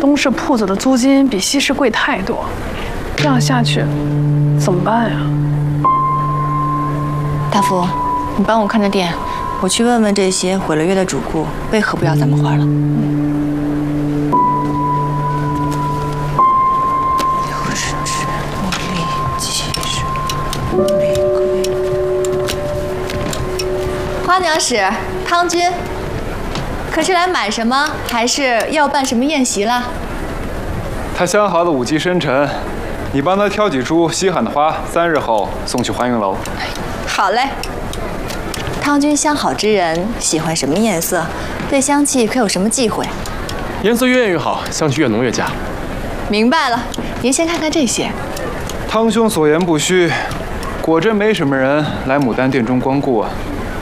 东市铺子的租金比西市贵太多，这样下去怎么办呀？ 大夫，你帮我看着店，我去问问这些毁了约的主顾为何不要咱们花了。花鸟使汤君，可是来买什么，还是要办什么宴席了？ 他相好的舞姬生辰，你帮他挑几株稀罕的花，3日后送去欢迎楼。 好嘞。汤君相好之人，喜欢什么颜色？对香气可有什么忌讳？ 颜色越艳越好，香气越浓越佳。 明白了，您先看看这些。 汤兄所言不虚，果真没什么人来牡丹店中光顾啊。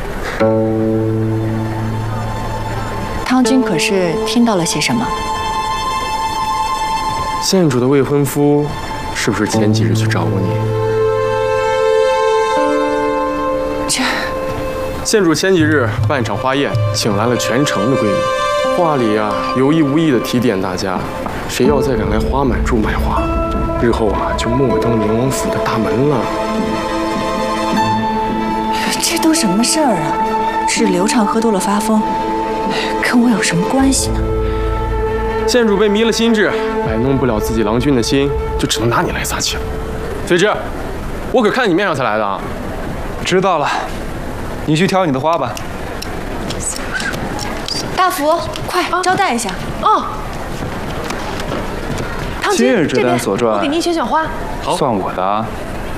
汤君可是听到了些什么？ 县主的未婚夫是不是前几日去找过你？ 这县主前几日办一场花宴，请来了全城的闺女，话里啊有意无意地提点大家，谁要再敢来花满处买花，日后啊就莫登宁王府的大门了。 这都什么事儿啊？是刘畅喝多了发疯，跟我有什么关系呢？ 县主被迷了心智，摆弄不了自己郎君的心，就只能拿你来撒气了。飞之，我可看你面上才来的啊！ 知道了，你去挑你的花吧。 大福，快招待一下。 哦，汤今君日这单所赚， 我给您选选花。 算我的啊。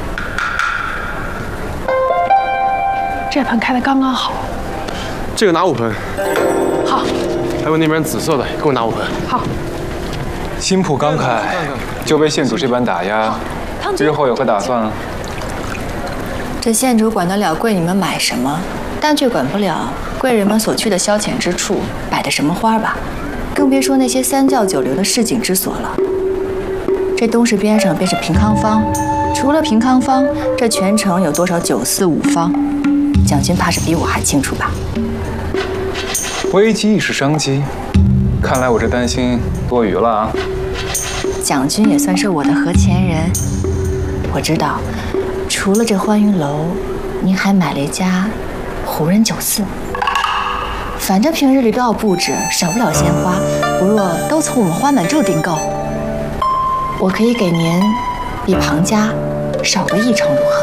这盆开得刚刚好。 这个拿5盆。 好。 还有那边紫色的，给我拿5盆。 好。 新铺刚开，就被县主这般打压，日后有何打算啊？ 这县主管得了贵你们买什么，但却管不了贵人们所去的消遣之处摆的什么花吧？更别说那些3教9流的市井之所了。这东市边上便是平康坊，除了平康坊，这全城有多少9肆5坊？将军怕是比我还清楚吧？ 危机亦是商机，看来我这担心多余了啊。 将军也算是我的和前人，我知道，除了这欢云楼，您还买了一家胡人酒肆。反正平日里都要布置，少不了鲜花，不若都从我们花满处订购。我可以给您比庞家少个1成，如何？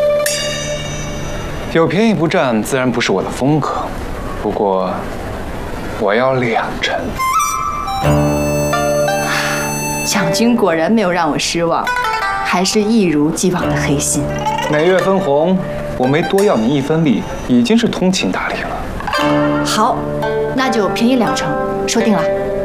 有便宜不占，自然不是我的风格。不过，我要2成。 将军果然没有让我失望，还是一如既往的黑心。 每月分红，我没多要你1分利，已经是通情达理了。 好，那就便宜2成，说定了。